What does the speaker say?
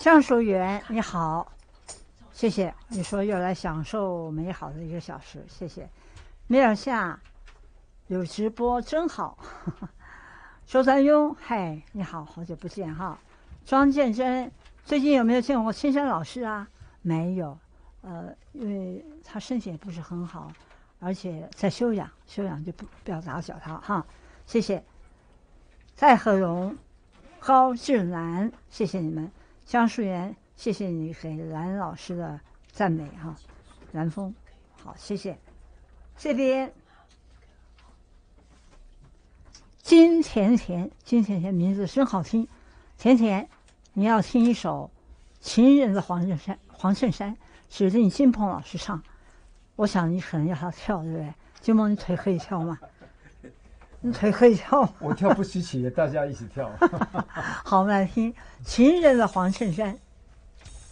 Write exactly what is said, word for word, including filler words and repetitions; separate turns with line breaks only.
江淑媛，你好，谢谢你说要来享受美好的一个小时，谢谢。米尔夏有直播真好。周占庸，嗨，你好，好久不见哈。庄建真，最近有没有见过青山老师啊？没有，呃，因为他身体也不是很好，而且在休养，休养就不不要打搅他哈。谢谢。蔡和荣、高志兰，谢谢你们。江淑媛，谢谢你给兰老师的赞美哈。兰峰，好，谢谢。这边金甜甜，金甜甜名字真好听。甜甜，你要听一首《情人的黄衬衫》，黄衬衫指定金鹏老师唱。我想你可能要他跳，对不对？金鹏，你腿可以跳吗？你腿可以跳吗？
我跳不稀奇，大家一起跳。
好，我们来听《情人的黄衬衫》。